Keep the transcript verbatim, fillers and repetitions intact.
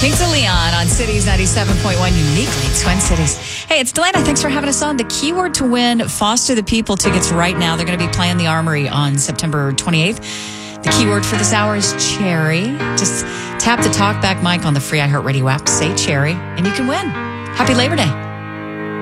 Kings of Leon on Cities ninety-seven point one, uniquely Twin Cities. Hey, it's Delana. Thanks for having us on. The keyword to win Foster the People tickets right now. They're going to be playing the Armory on September twenty-eighth. The keyword for this hour is cherry. Just tap the talkback mic on the free iHeartRadio app, say cherry, and you can win. Happy Labor Day.